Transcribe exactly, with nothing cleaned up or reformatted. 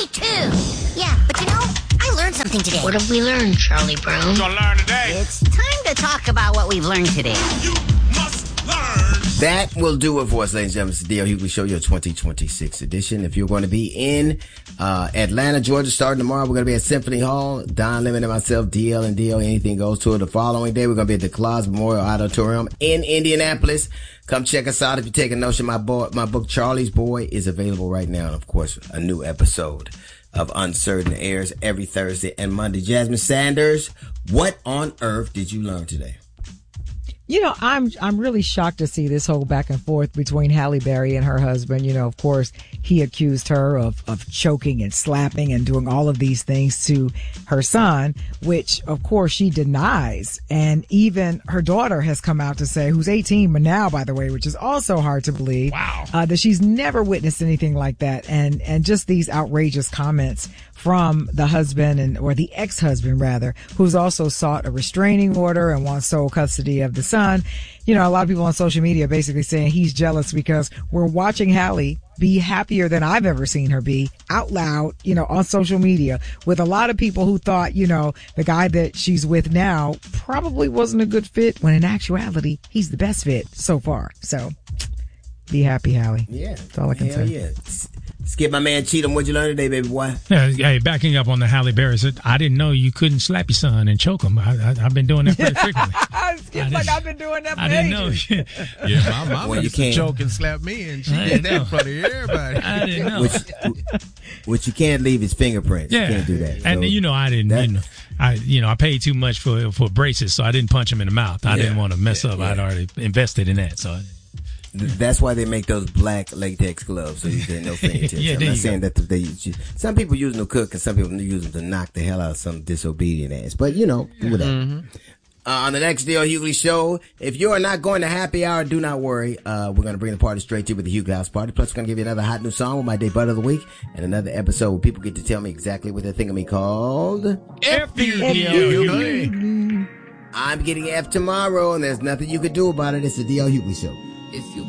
Me too. Yeah, but you know, I learned something today. What have we learned, Charlie Brown? What you gonna learn today? It's time to talk about what we've learned today. You must learn. That will do it for us, ladies and gentlemen. It's the D L Hughley Show, your twenty twenty-six edition. If you're going to be in uh Atlanta, Georgia, starting tomorrow, we're going to be at Symphony Hall. Don Lemon and myself, D L and D L, anything goes to it. The following day, we're going to be at the Claus Memorial Auditorium in Indianapolis. Come check us out if you're taking notion. My boy, my book, Charlie's Boy, is available right now. And of course, a new episode of Uncertain airs every Thursday and Monday. Jasmine Sanders, what on earth did you learn today? You know, I'm I'm really shocked to see this whole back and forth between Halle Berry and her husband. You know, of course, he accused her of, of choking and slapping and doing all of these things to her son, which, of course, she denies. And even her daughter has come out to say, who's eighteen, but now, by the way, which is also hard to believe, wow. uh, that she's never witnessed anything like that. And, and just these outrageous comments from the husband and, or the ex-husband rather, who's also sought a restraining order and wants sole custody of the son. You know, a lot of people on social media basically saying he's jealous because we're watching Halle be happier than I've ever seen her be out loud, you know, on social media with a lot of people who thought, you know, the guy that she's with now probably wasn't a good fit when in actuality, he's the best fit so far. So be happy, Halle. Yeah. That's all I can Hell say. Yeah. Skip, my man Cheatham, what'd you learn today, baby boy? Yeah, hey, backing up on the Halle Berry, said, I didn't know you couldn't slap your son and choke him. I, I, I've been doing that pretty frequently. Skip's like I've been doing that for I didn't know. ages. Yeah, my mama Well, you used to can't- choke and slap me, and she I did didn't that in know. front of everybody. I didn't know. Which, which you can't leave his fingerprints. yeah, You can't do that. and So you know, I didn't. that- you know, I you know I paid too much for for braces, so I didn't punch him in the mouth. I Yeah. didn't want to mess Yeah, up. yeah. I'd already invested in that, so. I, th- that's why they make those black latex gloves, so you get no fingertips. Yeah, I'm there not you saying that they use. Some people use them to cook, and some people use them to knock the hell out of some disobedient ass. But you know, whatever. Mm-hmm. Uh, on the next D L Hughley Show, if you are not going to happy hour, do not worry. Uh, we're going to bring the party straight to you with the Hughley House Party. Plus, we're going to give you another hot new song with my day butt of the week and another episode where people get to tell me exactly what they think of me called. F you, D L Hughley. I'm getting F tomorrow, and there's nothing you can do about it. It's the D L Hughley Show. If you